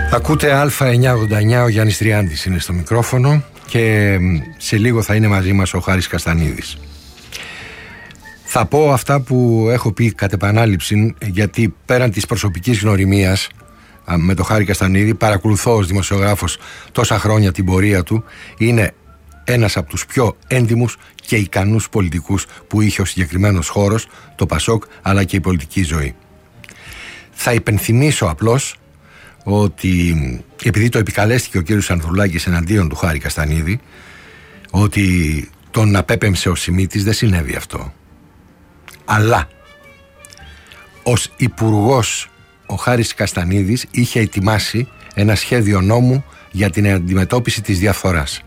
Ακούτε Α989, ο Γιάννης Τριάντης είναι στο μικρόφωνο και σε λίγο θα είναι μαζί μας ο Χάρης Καστανίδης. Θα πω αυτά που έχω πει κατ' επανάληψη, γιατί πέραν της προσωπικής γνωριμίας με τον Χάρη Καστανίδη, παρακολουθώ ως δημοσιογράφος τόσα χρόνια την πορεία του. Είναι ένας από τους πιο έντιμους και ικανούς πολιτικούς που είχε ο συγκεκριμένος χώρος, το Πασόκ, αλλά και η πολιτική ζωή. Θα υπενθυμίσω απλώς ότι, επειδή το επικαλέστηκε ο κύριος Ανδρουλάκης εναντίον του Χάρη Καστανίδη, ότι τον απέπεμψε ο Σιμίτης, δεν συνέβη αυτό. Αλλά ως υπουργός ο Χάρης Καστανίδης είχε ετοιμάσει ένα σχέδιο νόμου για την αντιμετώπιση της διαφθοράς.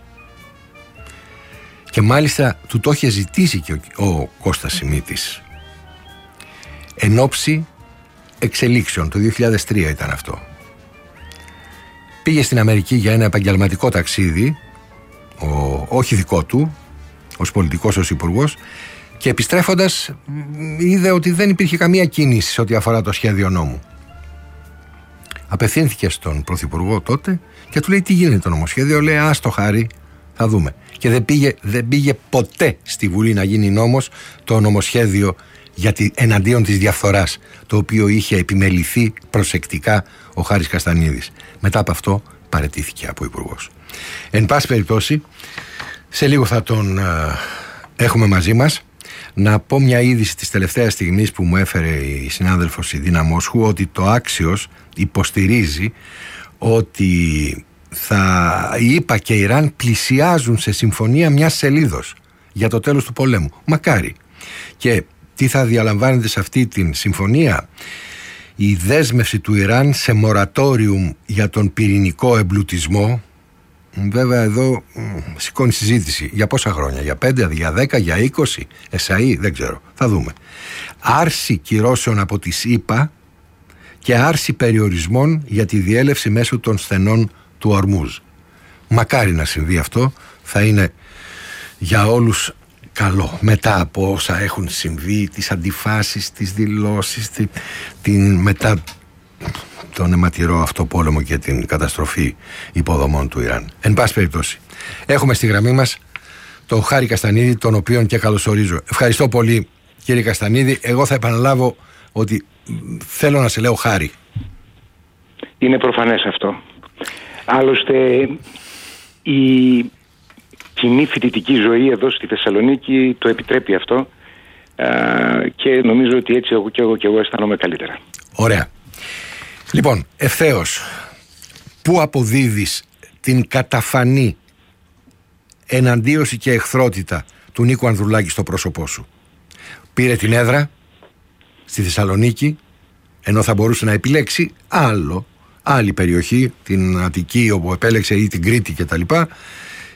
Και μάλιστα του το είχε ζητήσει και ο Κώστας Σιμίτης. Εν ώψη εξελίξεων, το 2003 ήταν αυτό. Πήγε στην Αμερική για ένα επαγγελματικό ταξίδι, όχι δικό του, ως πολιτικός, ως υπουργός, και επιστρέφοντας είδε ότι δεν υπήρχε καμία κίνηση σε ό,τι αφορά το σχέδιο νόμου. Απευθύνθηκε στον Πρωθυπουργό τότε και του λέει: τι γίνεται το νομοσχέδιο? Λέει: άστο Χάρη, θα δούμε. Και δεν πήγε ποτέ στη Βουλή να γίνει νόμος το νομοσχέδιο εναντίον της διαφθοράς, το οποίο είχε επιμεληθεί προσεκτικά ο Χάρης Καστανίδης. Μετά από αυτό παραιτήθηκε από υπουργός. Εν πάση περιπτώσει, σε λίγο θα τον έχουμε μαζί μας. Να πω μια είδηση της τελευταίας στιγμής που μου έφερε η συνάδελφος η Δίνα Μόσχου, ότι το Άξιος υποστηρίζει ότι η ΗΠΑ και η Ιράν πλησιάζουν σε συμφωνία μιας σελίδος για το τέλος του πολέμου. Μακάρι. Και τι θα διαλαμβάνεται σε αυτή την συμφωνία? Η δέσμευση του Ιράν σε μορατόριουμ για τον πυρηνικό εμπλουτισμό. Βέβαια εδώ σηκώνει συζήτηση. Για πόσα χρόνια? Για 5, για 10, για 20? ΕΣΑΗ, δεν ξέρω. Θα δούμε. Άρση κυρώσεων από τις ΗΠΑ και άρση περιορισμών για τη διέλευση μέσω των στενών του Ορμούζ. Μακάρι να συμβεί αυτό. Θα είναι για όλους καλό. Μετά από όσα έχουν συμβεί, τις αντιφάσεις, τις δηλώσεις, μετά τον αιματηρό αυτό πόλεμο και την καταστροφή υποδομών του Ιράν. Εν πάση περιπτώσει, έχουμε στη γραμμή μας τον Χάρη Καστανίδη, τον οποίον και καλωσορίζω. Ευχαριστώ πολύ, κύριε Καστανίδη. Εγώ θα επαναλάβω ότι θέλω να σε λέω Χάρη. Είναι προφανές αυτό. Άλλωστε, η κοινή φοιτητική ζωή εδώ στη Θεσσαλονίκη το επιτρέπει αυτό, και νομίζω ότι έτσι εγώ αισθάνομαι καλύτερα. Ωραία. Λοιπόν, ευθέως, πού αποδίδεις την καταφανή εναντίωση και εχθρότητα του Νίκου Ανδρουλάκη στο πρόσωπό σου? Πήρε την έδρα στη Θεσσαλονίκη, ενώ θα μπορούσε να επιλέξει άλλη περιοχή, την Αττική όπου επέλεξε, ή την Κρήτη κτλ.